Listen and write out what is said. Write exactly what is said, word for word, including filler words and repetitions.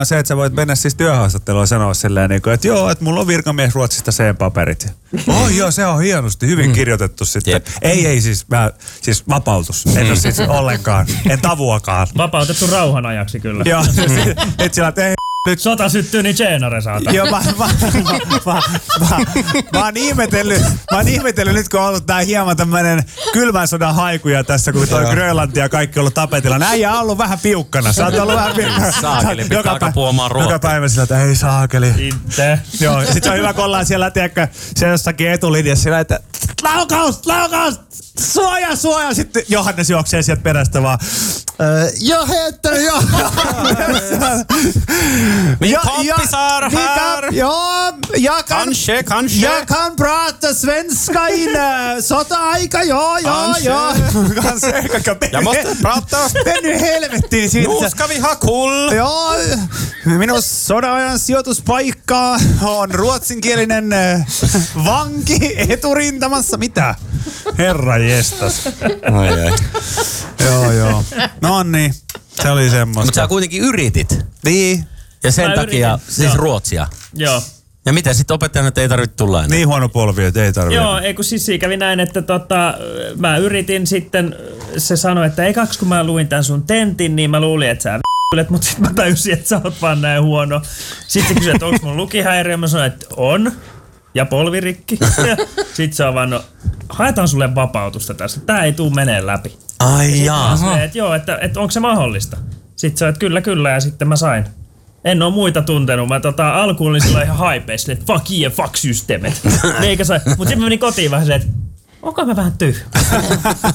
se, että sä voit mennä siis työhaastatteluun ja sanoa silleen, niin kuin, että joo, että mulla on virkamies Ruotsista C-paperit. Oh joo, se on hienosti, hyvin mm. kirjoitettu sitten. Jep. Ei, ei siis, mä, siis vapautus. En ole siis ollenkaan, en tavuakaan. Vapautettu rauhan ajaksi kyllä. Joo, et sillä, että ei nyt. Sota syttyy, niin Tjeenare saata. Joo, mä, mä, mä, mä, mä, mä, oon ihmetellyt, mä oon ihmetellyt nyt, kun on ollut tää hieman tämmönen kylmän sodan haikuja tässä, kun toi Grönlanti ja kaikki on ollut tapetilla. Näin on ollut vähän piukkana. Sä oot ollut vähän piukkana. Saakeli, pitää alkaa puhumaan ruotsia. Joka päivä sillä, että ei saakeli. Itse. Joo, ja sit se on hyvä, kun ollaan siellä, tiedätkö, se jossakin etulinjassa sillä, että laukaus, laukaus, suoja, suoja. Sitten Johannes juoksee sieltä perästä vaan. Joo, heitä, joo. Min kompisar här. Ja, jag kan, kanske, kanske. Jag kan prata svenska in sota-aika, joo, joo, joo. Jag måste prata. Men nu helvettiin siitä. Nu ska vi ha kull. Joo, minun sodan sijoituspaikka on ruotsinkielinen vanki eturintamassa. Mitä? Herra jestas. Ai ai. Joo, joo. No niin, se oli semmoista. Mutta sä kuitenkin yritit. Niin. Ja sen Mä takia yritin. siis Joo. ruotsia. Joo. Ja mitä sitten opettajana, että ei tarvitse tulla enää? Niin huono polvi, että ei tarvitse. Joo, ei kun siis siinä kävi näin, että tota, mä yritin sitten, se sanoi, että ekaksi kun mä luin tän sun tentin, niin mä luulin, että sä v***ylet, mutta sitten mä tajusin, että sä oot vaan näin huono. Sitten se kysyi, että onko mun lukihäiriö, mä sanoin, että on. Ja polvirikki. Sitten se on vaan, no haetaan sulle vapautusta tästä, tää ei tuu menee läpi. Ai jaa. Sitten, että joo, että, että onko se mahdollista? Sitten se on, että kyllä, kyllä, ja sitten mä sain. En oo muita tuntenut. Mä tota, alkuun olin sillä ihan haipeissa, että fuck yeah, fuck systeemet. Meikä sai. Mut sitten mä menin kotiin vähän silleen, että onko mä vähän tyhmä?